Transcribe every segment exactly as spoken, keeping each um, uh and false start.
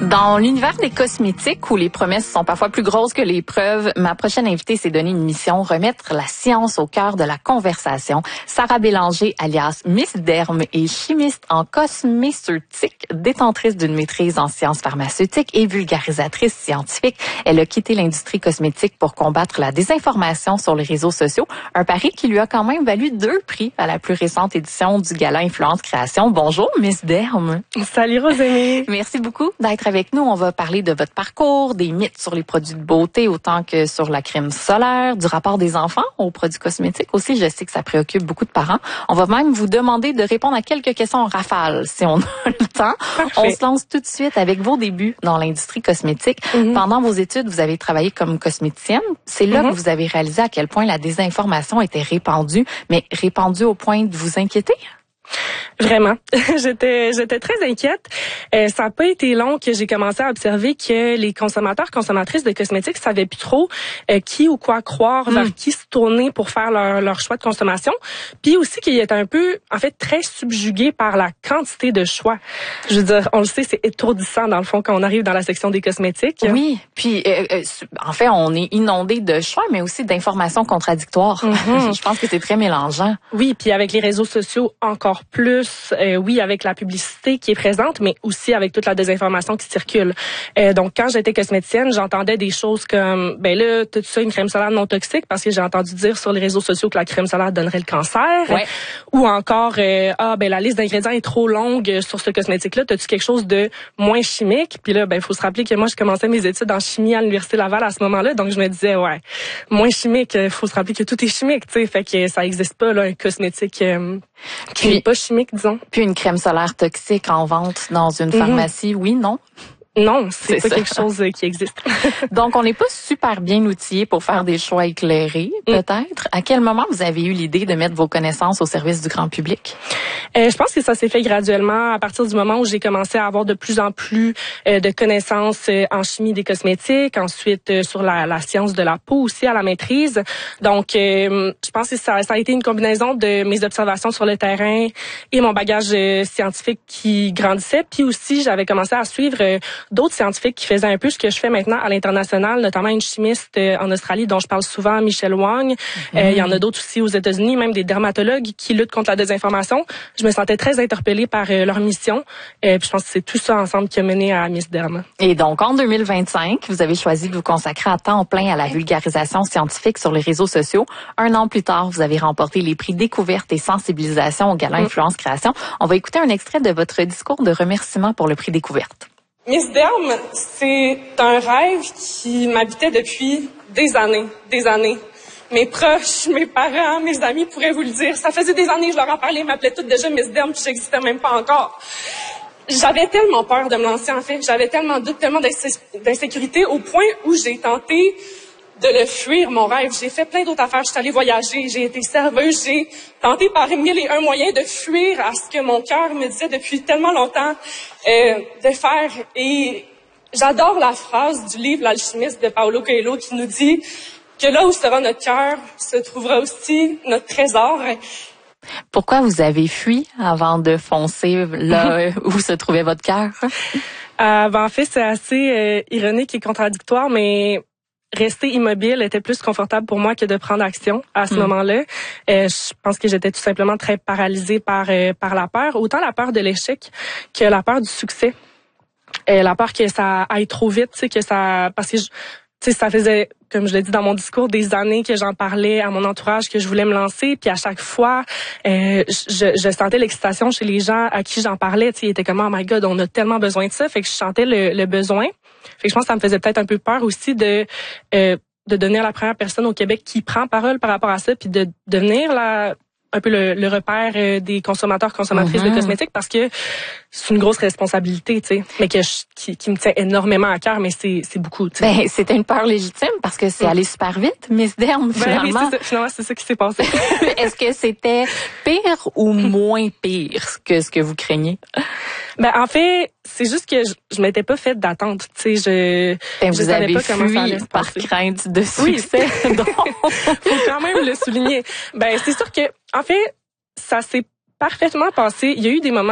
Dans l'univers des cosmétiques, où les promesses sont parfois plus grosses que les preuves, ma prochaine invitée s'est donné une mission, remettre la science au cœur de la conversation. Sarah Bélanger, alias Miss Derme, est chimiste en cosméceutique, détentrice d'une maîtrise en sciences pharmaceutiques et vulgarisatrice scientifique. Elle a quitté l'industrie cosmétique pour combattre la désinformation sur les réseaux sociaux, un pari qui lui a quand même valu deux prix à la plus récente édition du Gala Influence Création. Bonjour, Miss Derme. Salut, Rosémie. Merci beaucoup d'être avec nous. On va parler de votre parcours, des mythes sur les produits de beauté autant que sur la crème solaire, du rapport des enfants aux produits cosmétiques aussi. Je sais que ça préoccupe beaucoup de parents. On va même vous demander de répondre à quelques questions en rafale si on a le temps. Parfait. On se lance tout de suite avec vos débuts dans l'industrie cosmétique. Mm-hmm. Pendant vos études, vous avez travaillé comme cosméticienne. C'est là mm-hmm. que vous avez réalisé à quel point la désinformation était répandue, mais répandue au point de vous inquiéter? Vraiment. j'étais j'étais très inquiète. Euh, ça n'a pas été long que j'ai commencé à observer que les consommateurs, consommatrices de cosmétiques savaient plus trop euh, qui ou quoi croire, mm. vers qui se tourner pour faire leur, leur choix de consommation. Puis aussi qu'ils étaient un peu, en fait, très subjugués par la quantité de choix. Je veux dire, on le sait, c'est étourdissant dans le fond quand on arrive dans la section des cosmétiques. Oui. Puis, euh, euh, en fait, on est inondé de choix, mais aussi d'informations contradictoires. Mm-hmm. Je pense que c'est très mélangeant. Oui, puis avec les réseaux sociaux, encore plus, euh, oui, avec la publicité qui est présente, mais aussi avec toute la désinformation qui circule. Euh, donc, quand j'étais cosméticienne, j'entendais des choses comme, ben là, tout ça, une crème solaire non toxique, parce que j'ai entendu dire sur les réseaux sociaux que la crème solaire donnerait le cancer. Ouais. Ou encore, euh, ah, ben la liste d'ingrédients est trop longue sur ce cosmétique-là. T'as-tu quelque chose de moins chimique? Puis là, ben, il faut se rappeler que moi, je commençais mes études en chimie à l'Université Laval à ce moment-là, donc je me disais, ouais, moins chimique, il faut se rappeler que tout est chimique, tu sais, fait que ça existe pas, là, un cosmétique euh, qui n'est pas chimique, disons. Puis une crème solaire toxique en vente dans une pharmacie, mm-hmm. oui, non? Non, c'est, c'est pas ça. quelque chose qui existe. Donc, on n'est pas super bien outillé pour faire des choix éclairés, peut-être. Mm. À quel moment vous avez eu l'idée de mettre vos connaissances au service du grand public? Euh, je pense que ça s'est fait graduellement à partir du moment où j'ai commencé à avoir de plus en plus euh, de connaissances euh, en chimie des cosmétiques, ensuite euh, sur la, la science de la peau aussi à la maîtrise. Donc, euh, je pense que ça, ça a été une combinaison de mes observations sur le terrain et mon bagage euh, scientifique qui grandissait. Puis aussi, j'avais commencé à suivre euh, d'autres scientifiques qui faisaient un peu ce que je fais maintenant à l'international, notamment une chimiste euh, en Australie dont je parle souvent, Michelle Wang. Mm. Euh, il y en a d'autres aussi aux États-Unis, même des dermatologues qui luttent contre la désinformation. Je me sentais très interpellée par euh, leur mission. Euh, puis je pense que c'est tout ça ensemble qui a mené à Miss Derme. Et donc, en deux mille vingt-cinq, vous avez choisi de vous consacrer à temps plein à la vulgarisation scientifique sur les réseaux sociaux. Un an plus tard, vous avez remporté les prix Découverte et Sensibilisation au Gala Influence Création. On va écouter un extrait de votre discours de remerciement pour le prix Découverte. Miss Derme, c'est un rêve qui m'habitait depuis des années, des années. Mes proches, mes parents, mes amis pourraient vous le dire. Ça faisait des années que je leur en parlais, ils m'appelaient toutes déjà Miss Derme, puis j'existais même pas encore. J'avais tellement peur de me lancer, en fait. J'avais tellement de doutes, tellement d'insécurité, au point où j'ai tenté de le fuir, mon rêve. J'ai fait plein d'autres affaires. Je suis allée voyager, j'ai été serveuse, j'ai tenté par mille et un moyens de fuir à ce que mon cœur me disait depuis tellement longtemps euh, de faire. Et j'adore la phrase du livre L'Alchimiste de Paulo Coelho qui nous dit que là où sera notre cœur, se trouvera aussi notre trésor. Pourquoi vous avez fui avant de foncer là où se trouvait votre cœur? Euh, ben, en fait, c'est assez euh, ironique et contradictoire, mais rester immobile était plus confortable pour moi que de prendre action à ce mmh. moment-là. Euh, je pense que j'étais tout simplement très paralysée par euh, par la peur, autant la peur de l'échec que la peur du succès. Euh, la peur que ça aille trop vite, tu sais, que ça, parce que je, tu sais, ça faisait, comme je l'ai dit dans mon discours, des années que j'en parlais à mon entourage, que je voulais me lancer, puis à chaque fois, euh, je, je sentais l'excitation chez les gens à qui j'en parlais. Tu sais, ils étaient comme oh my God, on a tellement besoin de ça, fait que je sentais le, le besoin. Fait que je pense que ça me faisait peut-être un peu peur aussi de euh, de devenir la première personne au Québec qui prend parole par rapport à ça, puis de devenir la un peu le, le repère euh, des consommateurs, consommatrices mm-hmm. de cosmétiques, parce que c'est une grosse responsabilité, tu sais, mais que je, qui, qui me tient énormément à cœur, mais c'est c'est beaucoup, tu sais. Ben, c'était une peur légitime parce que c'est mm. allé super vite, Miss Derme, finalement. Ben, oui, c'est ça, finalement, c'est ça qui s'est passé. Est-ce que c'était pire ou moins pire que ce que vous craignez? Ben, en fait, c'est juste que je, je m'étais pas faite d'attente, tu sais, je, ben, je vous savais avez pas comment ça allait se par passer. crainte de succès. Oui, donc, faut quand même le souligner. Ben, c'est sûr que, en fait, ça s'est parfaitement passé. Il y a eu des moments,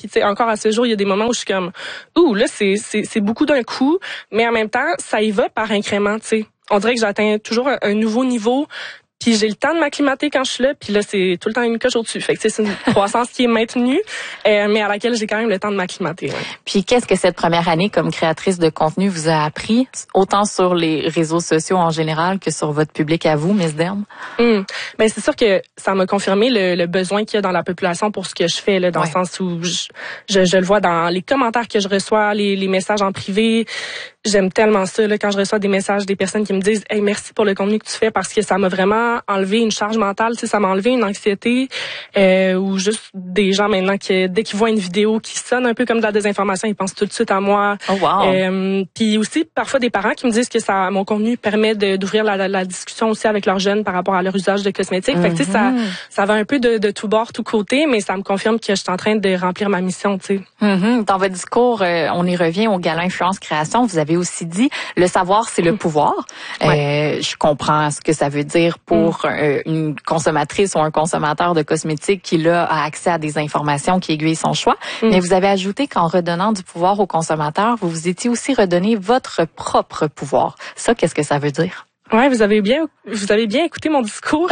Puis tu sais, encore à ce jour, il y a des moments où je suis comme, ouh, là, c'est c'est c'est beaucoup d'un coup, mais en même temps, ça y va par incrément, tu sais. On dirait que j'atteins toujours un, un nouveau niveau. Puis j'ai le temps de m'acclimater quand je suis là, puis là c'est tout le temps une coche au-dessus. Fait que c'est une croissance qui est maintenue, euh, mais à laquelle j'ai quand même le temps de m'acclimater. Ouais. Puis qu'est-ce que cette première année comme créatrice de contenu vous a appris, autant sur les réseaux sociaux en général que sur votre public à vous, Miss Derme? Hum. Ben c'est sûr que ça m'a confirmé le, le besoin qu'il y a dans la population pour ce que je fais là, dans ouais. le sens où je, je, je le vois dans les commentaires que je reçois, les, les messages en privé. J'aime tellement ça là, quand je reçois des messages des personnes qui me disent hey merci pour le contenu que tu fais parce que ça m'a vraiment enlevé une charge mentale, tu sais, ça m'a enlevé une anxiété euh, ou juste des gens maintenant qui dès qu'ils voient une vidéo qui sonne un peu comme de la désinformation, ils pensent tout de suite à moi. Oh wow. Euh, puis aussi parfois des parents qui me disent que ça mon contenu permet de, d'ouvrir la, la, la discussion aussi avec leurs jeunes par rapport à leur usage de cosmétiques. Mm-hmm. Fait que tu sais ça ça va un peu de, de tout bord, tout côté, mais ça me confirme que je suis en train de remplir ma mission, tu sais. Mm-hmm. Dans votre discours, euh, on y revient au Gala Influence Création, vous avez aussi dit le savoir c'est le pouvoir. Ouais. Euh, je comprends ce que ça veut dire pour mm. euh, une consommatrice ou un consommateur de cosmétiques qui là a accès à des informations qui aiguillent son choix. Mm. Mais vous avez ajouté qu'en redonnant du pouvoir aux consommateurs, vous vous étiez aussi redonné votre propre pouvoir. Ça, qu'est-ce que ça veut dire? Ouais, vous avez bien, vous avez bien écouté mon discours.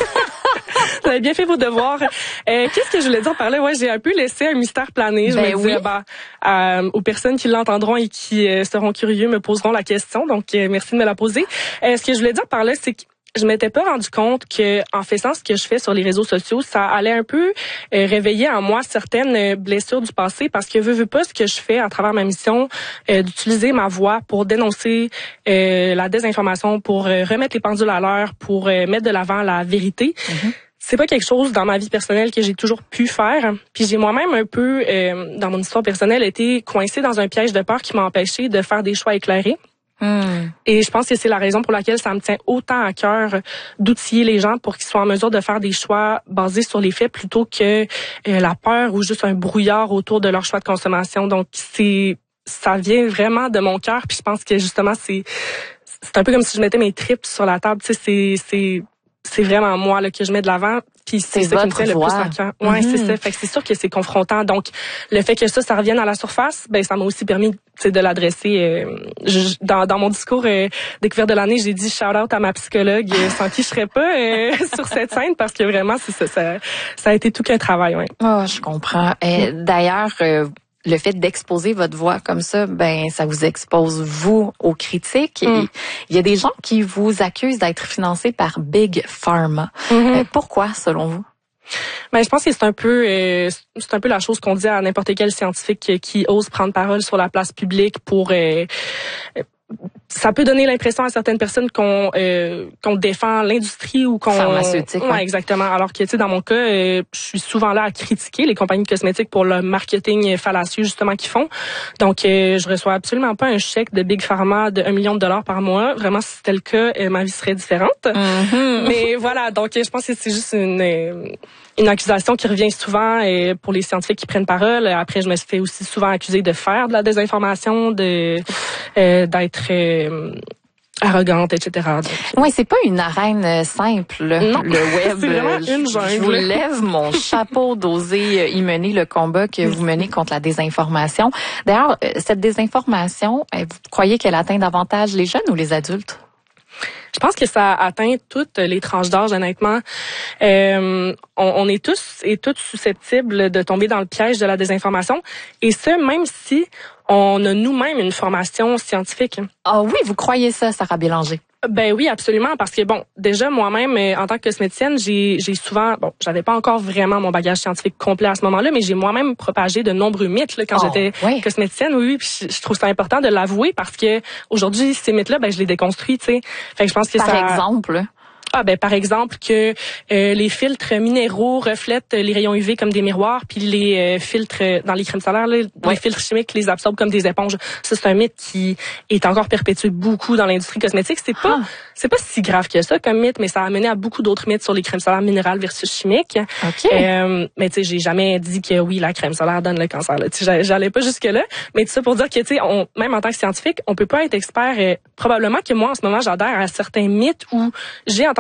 Vous avez bien fait vos devoirs. Euh, qu'est-ce que je voulais dire par là? Ouais, j'ai un peu laissé un mystère planer. Je ben me oui. disais, bah, euh, aux personnes qui l'entendront et qui euh, seront curieux me poseront la question. Donc, euh, merci de me la poser. Euh, ce que je voulais dire par là, c'est que je m'étais pas rendu compte que en faisant ce que je fais sur les réseaux sociaux, ça allait un peu euh, réveiller en moi certaines blessures du passé parce que veux veux pas ce que je fais à travers ma mission euh, d'utiliser ma voix pour dénoncer euh, la désinformation, pour euh, remettre les pendules à l'heure, pour euh, mettre de l'avant la vérité. Mm-hmm. C'est pas quelque chose dans ma vie personnelle que j'ai toujours pu faire. Puis j'ai moi-même un peu, euh, dans mon histoire personnelle, été coincée dans un piège de peur qui m'a empêchée de faire des choix éclairés. Hmm. Et je pense que c'est la raison pour laquelle ça me tient autant à cœur d'outiller les gens pour qu'ils soient en mesure de faire des choix basés sur les faits plutôt que euh, la peur ou juste un brouillard autour de leur choix de consommation. Donc c'est ça vient vraiment de mon cœur. Puis je pense que justement c'est c'est un peu comme si je mettais mes tripes sur la table. Tu sais, c'est c'est c'est vraiment moi là que je mets de l'avant, puis c'est, c'est ça qui me fait le plus à cœur. Ouais, mm-hmm. c'est ça. Fait que c'est sûr que c'est confrontant. Donc le fait que ça ça revienne à la surface, ben ça m'a aussi permis tu sais de l'adresser euh, je, dans dans mon discours euh, découverte de l'année, j'ai dit shout out à ma psychologue euh, sans qui je serais pas euh, sur cette scène parce que vraiment c'est ça ça ça a été tout qu'un travail, ouais. Oh, je comprends. Et d'ailleurs euh, le fait d'exposer votre voix comme ça, ben ça vous expose vous aux critiques. Mm. Et il y a des gens qui vous accusent d'être financés par Big Pharma. Mm-hmm. Euh, pourquoi, selon vous? Ben je pense que c'est un peu euh, c'est un peu la chose qu'on dit à n'importe quel scientifique qui ose prendre parole sur la place publique pour euh, ça peut donner l'impression à certaines personnes qu'on euh, qu'on défend l'industrie ou qu'on pharmaceutique. Ouais, ouais, exactement. Alors que tu sais dans mon cas, euh, je suis souvent là à critiquer les compagnies de cosmétiques pour le marketing fallacieux justement qu'ils font. Donc euh, je reçois absolument pas un chèque de Big Pharma de un million de dollars par mois. Vraiment si c'était le cas, euh, ma vie serait différente. Mm-hmm. Mais voilà, donc je pense que c'est juste une euh, une accusation qui revient souvent euh, pour les scientifiques qui prennent parole. Après je me suis fait aussi souvent accuser de faire de la désinformation, de euh, d'être euh, arrogante, et cetera. Donc, oui, c'est pas une arène simple, non, le web. C'est vraiment une jungle. Je vous lève mon chapeau d'oser y mener le combat que vous menez contre la désinformation. D'ailleurs, cette désinformation, vous croyez qu'elle atteint davantage les jeunes ou les adultes? Je pense que ça atteint toutes les tranches d'âge, honnêtement. Euh, on, on est tous et toutes susceptibles de tomber dans le piège de la désinformation. Et ce, même si on a nous-mêmes une formation scientifique. Ah oui, vous croyez ça, Sarah Bélanger? Ben oui, absolument, parce que bon, déjà moi-même en tant que cosméticienne, j'ai j'ai souvent bon, j'avais pas encore vraiment mon bagage scientifique complet à ce moment-là, mais j'ai moi-même propagé de nombreux mythes là, quand oh, j'étais oui. cosméticienne. Oui, oui, puis je, je trouve ça important de l'avouer parce que aujourd'hui ces mythes-là, ben je les déconstruis, tu sais. Fait que je pense que Par ça. Par exemple. Ah ben par exemple que euh, les filtres minéraux reflètent les rayons U V comme des miroirs, puis les euh, filtres dans les crèmes solaires, là, ouais. les filtres chimiques les absorbent comme des éponges. Ça c'est un mythe qui est encore perpétué beaucoup dans l'industrie cosmétique. C'est pas ah. c'est pas si grave que ça comme mythe, mais ça a amené à beaucoup d'autres mythes sur les crèmes solaires minérales versus chimiques. Okay. Euh, mais tu sais j'ai jamais dit que oui la crème solaire donne le cancer. Là. Tu sais j'allais pas jusque là, mais tout ça pour dire que tu sais on même en tant que scientifique on peut pas être expert. Euh, probablement que moi en ce moment j'adhère à certains mythes où j'ai entendu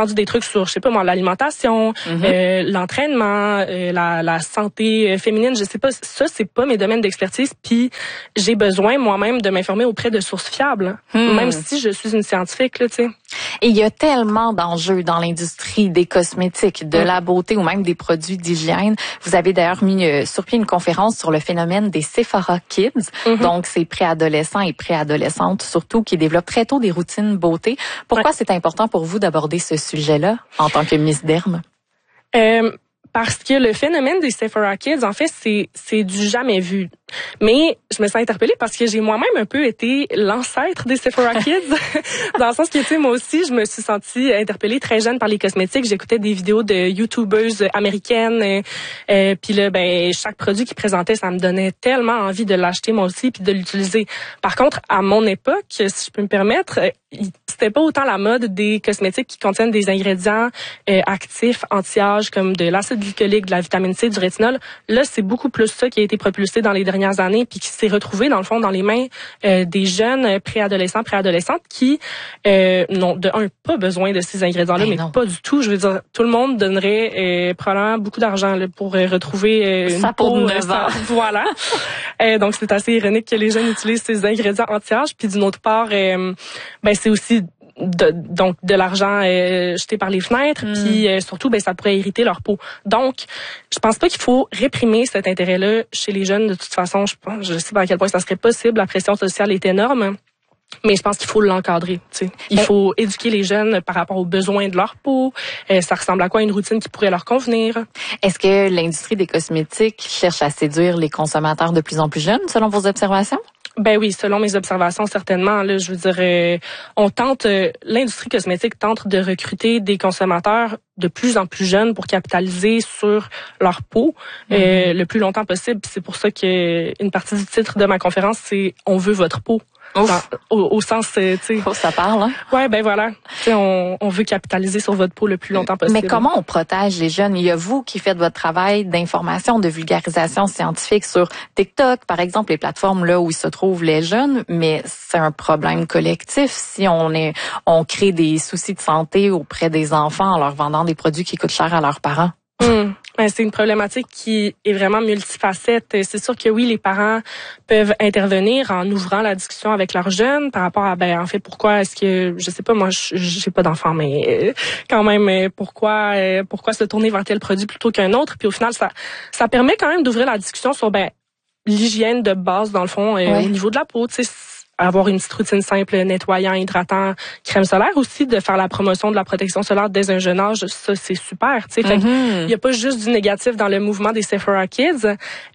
entendu des trucs sur, je sais pas moi, l'alimentation, mm-hmm. euh, l'entraînement, euh, la, la santé féminine. Je sais pas, ça c'est pas mes domaines d'expertise. Puis j'ai besoin moi-même de m'informer auprès de sources fiables, mm. même si je suis une scientifique là, tu sais. Et il y a tellement d'enjeux dans l'industrie des cosmétiques, de mm. la beauté ou même des produits d'hygiène. Vous avez d'ailleurs mis euh, sur pied une conférence sur le phénomène des Sephora Kids. Mm-hmm. Donc, c'est préadolescents et préadolescentes surtout qui développent très tôt des routines beauté. Pourquoi ouais. c'est important pour vous d'aborder ce sujet-là en tant que Miss Derme? Euh, parce que le phénomène des Sephora Kids, en fait, c'est c'est du jamais vu. Mais je me sens interpellée parce que j'ai moi-même un peu été l'ancêtre des Sephora Kids. Dans le sens que, tu sais, moi aussi, je me suis sentie interpellée très jeune par les cosmétiques. J'écoutais des vidéos de YouTubeuses américaines. Euh, euh, puis là, ben, chaque produit qu'ils présentaient, ça me donnait tellement envie de l'acheter moi aussi puis de l'utiliser. Par contre, à mon époque, si je peux me permettre, c'était pas autant la mode des cosmétiques qui contiennent des ingrédients euh, actifs, anti-âge, comme de l'acide glycolique, de la vitamine C, du rétinol. Là, c'est beaucoup plus ça qui a été propulsé dans les dernières années puis qui s'est retrouvé dans le fond dans les mains euh, des jeunes préadolescents, préadolescentes qui euh, n'ont de un pas besoin de ces ingrédients-là, mais, mais pas du tout. Je veux dire, tout le monde donnerait euh, probablement beaucoup d'argent là, pour euh, retrouver euh, une ça peau, de neuf ans. Voilà. euh, donc c'est assez ironique que les jeunes utilisent ces ingrédients anti-âge. Puis d'une autre part, euh, ben c'est aussi de, donc de l'argent euh, jeté par les fenêtres, mm. puis euh, surtout ben ça pourrait irriter leur peau. Donc je pense pas qu'il faut réprimer cet intérêt-là chez les jeunes. De toute façon, je pense, je sais pas à quel point ça serait possible. La pression sociale est énorme. Mais je pense qu'il faut l'encadrer. Tu sais. Il Mais... faut éduquer les jeunes par rapport aux besoins de leur peau. Euh, ça ressemble à quoi une routine qui pourrait leur convenir. Est-ce que l'industrie des cosmétiques cherche à séduire les consommateurs de plus en plus jeunes, selon vos observations? Ben oui, selon mes observations, certainement. Là, je veux dire, euh, on tente, euh, l'industrie cosmétique tente de recruter des consommateurs de plus en plus jeunes pour capitaliser sur leur peau mm-hmm. euh, le plus longtemps possible. C'est pour ça que une partie du titre de ma conférence, c'est « On veut votre peau ». Dans, au, au sens, tu sais. Oh, ça parle, hein? Ouais, ben voilà. Tu sais, on, on veut capitaliser sur votre peau le plus longtemps possible. Mais comment on protège les jeunes? Il y a vous qui faites votre travail d'information, de vulgarisation scientifique sur TikTok, par exemple, les plateformes là où se trouvent les jeunes, mais c'est un problème collectif si on est, on crée des soucis de santé auprès des enfants en leur vendant des produits qui coûtent cher à leurs parents. Hum. Ben, c'est une problématique qui est vraiment multifacette. C'est sûr que oui, les parents peuvent intervenir en ouvrant la discussion avec leurs jeunes par rapport à, ben, en fait, pourquoi est-ce que, je sais pas, moi, j'ai pas d'enfant, mais quand même, pourquoi, pourquoi se tourner vers tel produit plutôt qu'un autre? Puis au final, ça, ça permet quand même d'ouvrir la discussion sur, ben, l'hygiène de base, dans le fond, ouais. au niveau de la peau, tu sais. Avoir une petite routine simple, nettoyant, hydratant, crème solaire aussi, de faire la promotion de la protection solaire dès un jeune âge, ça c'est super, tu sais. Fait mm-hmm. il y a pas juste du négatif dans le mouvement des Sephora Kids,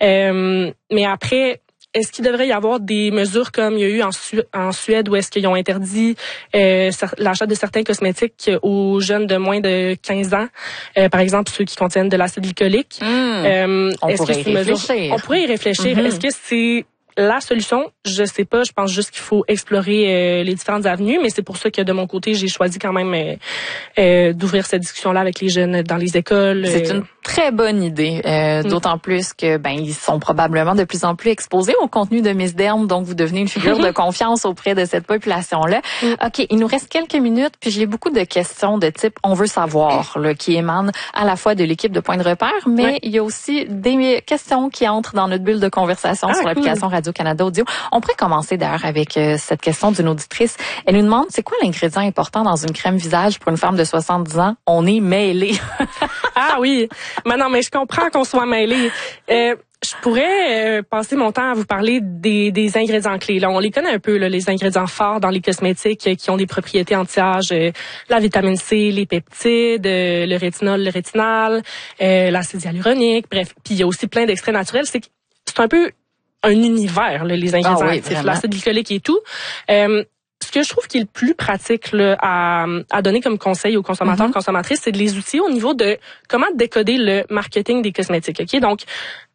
euh, mais après, est-ce qu'il devrait y avoir des mesures comme il y a eu en, Su- en Suède où est-ce qu'ils ont interdit euh, l'achat de certains cosmétiques aux jeunes de moins de quinze ans, euh, par exemple ceux qui contiennent de l'acide glycolique. Mm. Euh, on, est-ce pourrait que c'est y réfléchir. Mesure, on pourrait y réfléchir. Mm-hmm. Est-ce que c'est la solution? Je sais pas. Je pense juste qu'il faut explorer euh, les différentes avenues, mais c'est pour ça que de mon côté, j'ai choisi quand même euh, euh, d'ouvrir cette discussion-là avec les jeunes dans les écoles. C'est une très bonne idée, euh, mm. d'autant plus que ben ils sont probablement de plus en plus exposés au contenu de Miss Derme, donc vous devenez une figure de confiance auprès de cette population-là. Mm. OK, il nous reste quelques minutes, puis j'ai beaucoup de questions de type on veut savoir là, qui émanent à la fois de l'équipe de Point de repère, mais ouais. il y a aussi des questions qui entrent dans notre bulle de conversation ah, sur l'application cool. Radio-Canada Audio. On pourrait commencer d'ailleurs avec euh, cette question d'une auditrice. Elle nous demande, c'est quoi l'ingrédient important dans une crème visage pour une femme de soixante-dix ans? On est mêlés. Ah oui. Mais non, mais je comprends qu'on soit mêlés. Euh, je pourrais euh, passer mon temps à vous parler des, des ingrédients clés. Là, on les connaît un peu, là, les ingrédients forts dans les cosmétiques euh, qui ont des propriétés anti-âge. Euh, la vitamine C, les peptides, euh, le rétinol, le rétinal, euh, l'acide hyaluronique. Bref, puis il y a aussi plein d'extraits naturels. C'est, c'est un peu un univers, là, les ingrédients ah oui, actifs, l'acide glycolique et tout. Euh, Ce que je trouve qui est le plus pratique là, à, à donner comme conseil aux consommateurs, mm-hmm. consommatrices, c'est de les outiller au niveau de comment décoder le marketing des cosmétiques. Ok, donc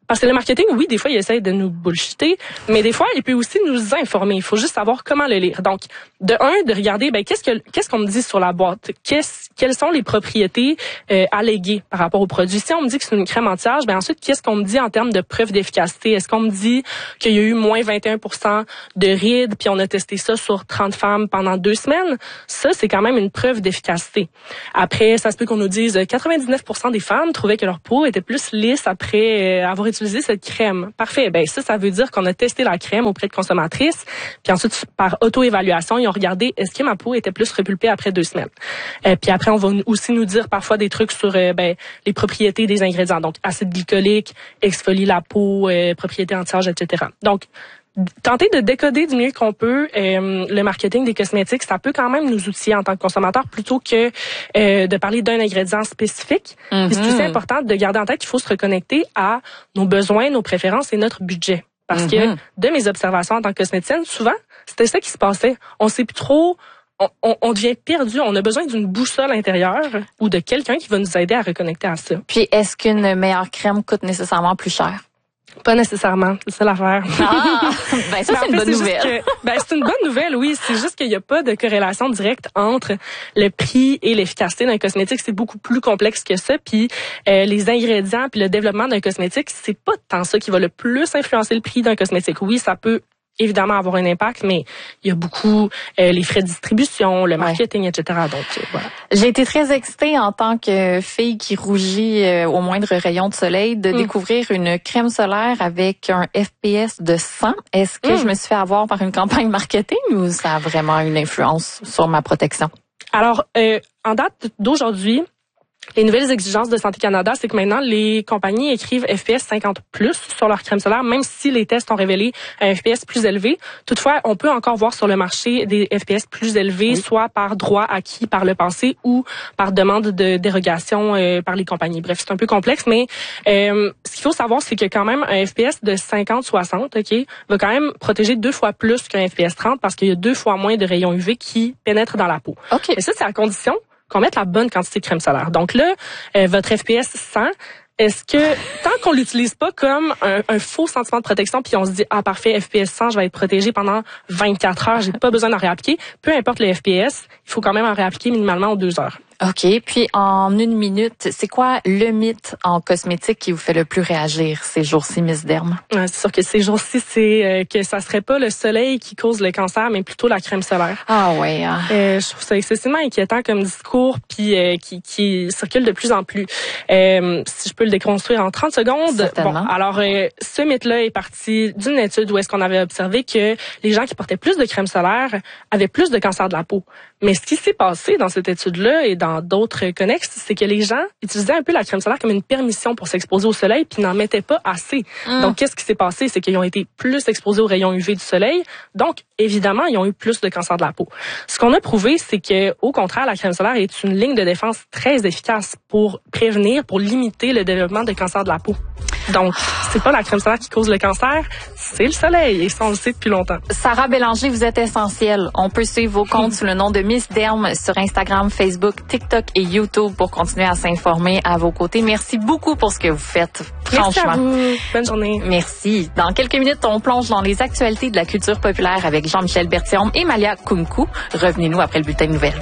Parce que le marketing, oui, des fois, il essaie de nous bullshiter, mais des fois, il peut aussi nous informer. Il faut juste savoir comment le lire. Donc, de un, de regarder, ben, qu'est-ce que, qu'est-ce qu'on me dit sur la boîte? Qu'est-ce, quelles sont les propriétés euh, alléguées par rapport au produit? Si on me dit que c'est une crème anti-âge, ben ensuite, qu'est-ce qu'on me dit en termes de preuve d'efficacité? Est-ce qu'on me dit qu'il y a eu moins vingt et un pour cent de rides, puis on a testé ça sur trente femmes pendant deux semaines? Ça, c'est quand même une preuve d'efficacité. Après, ça se peut qu'on nous dise quatre-vingt-dix-neuf pour cent des femmes trouvaient que leur peau était plus lisse après euh, avoir utiliser cette crème. Parfait. Ben ça, ça veut dire qu'on a testé la crème auprès de consommatrices, puis ensuite, par auto-évaluation, ils ont regardé est-ce que ma peau était plus repulpée après deux semaines. Euh, puis après, on va aussi nous dire parfois des trucs sur euh, ben, les propriétés des ingrédients. Donc, acide glycolique, exfolie la peau, euh, propriétés anti-âge, et cetera. Donc, tenter de décoder du mieux qu'on peut euh, le marketing des cosmétiques, ça peut quand même nous outiller en tant que consommateur plutôt que euh, de parler d'un ingrédient spécifique. Mm-hmm. Puis c'est aussi important de garder en tête qu'il faut se reconnecter à nos besoins, nos préférences et notre budget. Parce mm-hmm. que de mes observations en tant que cosméticienne, souvent, c'était ça qui se passait. On sait plus trop... On, on, on devient perdu. On a besoin d'une boussole intérieure ou de quelqu'un qui va nous aider à reconnecter à ça. Puis est-ce qu'une meilleure crème coûte nécessairement plus cher? Pas nécessairement, c'est ça l'affaire. Ah, ben ça c'est une bonne nouvelle. Que, ben c'est une bonne nouvelle, oui. C'est juste qu'il n'y a pas de corrélation directe entre le prix et l'efficacité d'un cosmétique. C'est beaucoup plus complexe que ça. Puis euh, les ingrédients, puis le développement d'un cosmétique, c'est pas tant ça qui va le plus influencer le prix d'un cosmétique. Oui, ça peut évidemment avoir un impact, mais il y a beaucoup euh, les frais de distribution, le marketing, ouais. et cetera. Donc euh, voilà. J'ai été très excitée en tant que fille qui rougit euh, au moindre rayon de soleil de mm. découvrir une crème solaire avec un F P S de cent. Est-ce que mm. je me suis fait avoir par une campagne marketing ou ça a vraiment une influence sur ma protection? Alors, euh, en date d'aujourd'hui, les nouvelles exigences de Santé Canada, c'est que maintenant, les compagnies écrivent F P S cinquante plus sur leur crème solaire, même si les tests ont révélé un F P S plus élevé. Toutefois, on peut encore voir sur le marché des F P S plus élevés, oui. soit par droit acquis par le passé ou par demande de dérogation euh, par les compagnies. Bref, c'est un peu complexe, mais euh, ce qu'il faut savoir, c'est que quand même, un F P S de cinquante soixante, ok, va quand même protéger deux fois plus qu'un F P S trente parce qu'il y a deux fois moins de rayons U V qui pénètrent dans la peau. Ok. Et ça, c'est à condition qu'on mette la bonne quantité de crème solaire. Donc là, euh, votre F P S cent, est-ce que tant qu'on l'utilise pas comme un, un faux sentiment de protection, puis on se dit ah parfait F P S cent, je vais être protégé pendant vingt-quatre heures, j'ai pas besoin d'en réappliquer. Peu importe le F P S, il faut quand même en réappliquer minimalement aux deux heures. OK. Puis en une minute, c'est quoi le mythe en cosmétique qui vous fait le plus réagir ces jours-ci, Miss Derme? Ouais, c'est sûr que ces jours-ci, c'est euh, que ça serait pas le soleil qui cause le cancer, mais plutôt la crème solaire. Ah ouais. Hein. Euh, je trouve ça excessivement inquiétant comme discours, puis euh, qui, qui circule de plus en plus. Euh, si je peux le déconstruire en trente secondes. Certainement. Bon, alors euh, ce mythe-là est parti d'une étude où est-ce qu'on avait observé que les gens qui portaient plus de crème solaire avaient plus de cancer de la peau. Mais ce qui s'est passé dans cette étude-là et dans d'autres connexes, c'est que les gens utilisaient un peu la crème solaire comme une permission pour s'exposer au soleil puis n'en mettaient pas assez. Mmh. Donc, qu'est-ce qui s'est passé? C'est qu'ils ont été plus exposés aux rayons U V du soleil. Donc, évidemment, ils ont eu plus de cancer de la peau. Ce qu'on a prouvé, c'est que, au contraire, la crème solaire est une ligne de défense très efficace pour prévenir, pour limiter le développement de cancer de la peau. Donc, c'est pas la crème solaire qui cause le cancer, c'est le soleil. Et ça, on le sait depuis longtemps. Sarah Bélanger, vous êtes essentielle. On peut suivre vos comptes sous le nom de Miss Derme sur Instagram, Facebook, TikTok et YouTube pour continuer à s'informer à vos côtés. Merci beaucoup pour ce que vous faites. Franchement. Merci à vous. Bonne journée. Merci. Dans quelques minutes, on plonge dans les actualités de la culture populaire avec Jean-Michel Berthiaume et Malia Koumkou. Revenez-nous après le bulletin de nouvelles.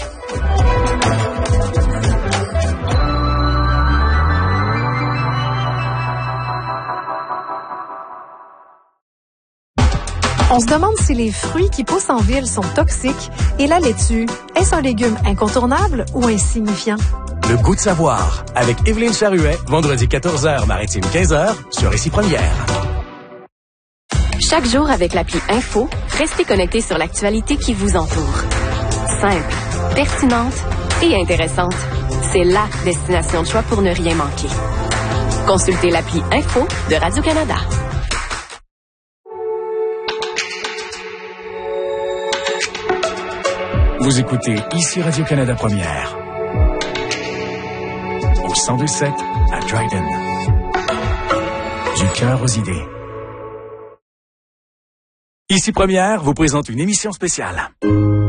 On se demande si les fruits qui poussent en ville sont toxiques et la laitue, est-ce un légume incontournable ou insignifiant? Le goût de savoir avec Évelyne Charuet, vendredi quatorze heures, maritime quinze heures, sur Ici Première. Chaque jour avec l'appli Info, restez connectés sur l'actualité qui vous entoure. Simple, pertinente et intéressante. C'est la destination de choix pour ne rien manquer. Consultez l'appli Info de Radio-Canada. Vous écoutez Ici Radio-Canada Première. Au cent deux sept à Dryden. Du cœur aux idées. Ici Première vous présente une émission spéciale.